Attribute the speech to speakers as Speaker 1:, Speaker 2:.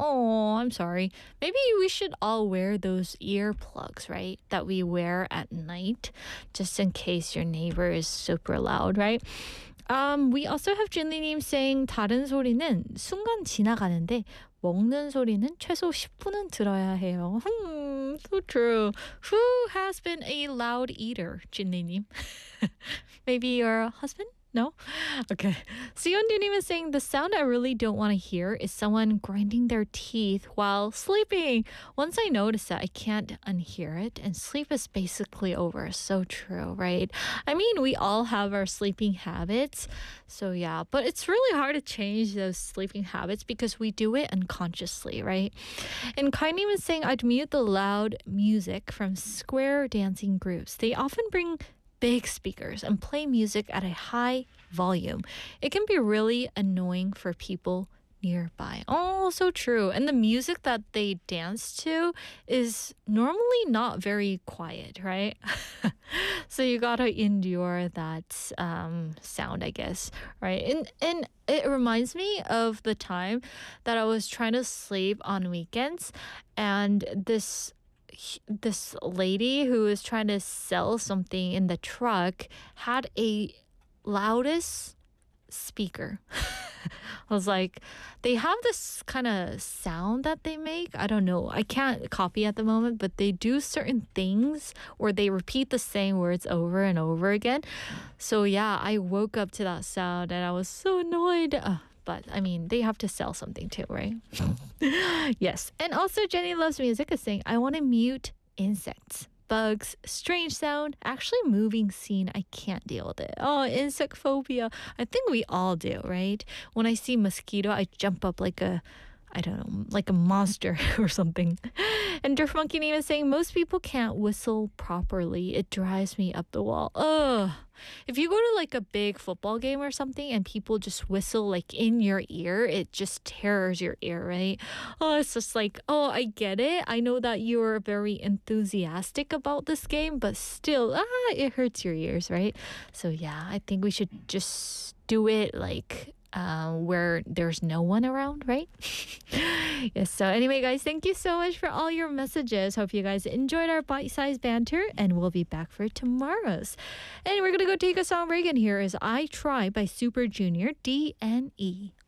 Speaker 1: Oh, I'm sorry. Maybe we should all wear those earplugs, right? That we wear at night, just in case your neighbor is super loud, right? We also have Jinli님 saying 다른 소리는 순간 지나가는데 먹는 소리는 최소 10분은 들어야 해요. So true. Who has been a loud eater, Jinli님? Maybe your husband? No? Okay. Siondunim is saying the sound I really don't want to hear is someone grinding their teeth while sleeping. Once I notice that, I can't unhear it, and sleep is basically over. So true, right? I mean, we all have our sleeping habits. So yeah, but it's really hard to change those sleeping habits because we do it unconsciously, right? And Kainim is saying I'd mute the loud music from square dancing groups. They often bring big speakers and play music at a high volume. It can be really annoying for people nearby. Oh, so true. And the music that they dance to is normally not very quiet, right? So you gotta endure that sound, I guess, right? And it reminds me of the time that I was trying to sleep on weekends, and this lady who was trying to sell something in the truck had a loudest speaker. I was like, they have this kind of sound that they make. I don't know. I can't copy at the moment, but they do certain things or they repeat the same words over and over again. So yeah, I woke up to that sound and I was so annoyed. But I mean, they have to sell something too, right? Yes. And also, Jenny Loves Music is saying, I want to mute insects, bugs, strange sound, actually moving scene. I can't deal with it. Oh, insect phobia. I think we all do, right? When I see mosquito, I jump up like I don't know, like a monster or something. And Durf Monkey Name is saying, most people can't whistle properly. It drives me up the wall. Ugh. If you go to like a big football game or something and people just whistle like in your ear, it just tears your ear, right? Oh, it's just like, oh, I get it. I know that you're very enthusiastic about this game, but still, it hurts your ears, right? So yeah, I think we should just do it like where there's no one around, right? Yes, so anyway, guys, thank you so much for all your messages. Hope you guys enjoyed our bite-sized banter, and we'll be back for tomorrow's. And we're going to go take a song break, and here is I Try by Super Junior, DNE.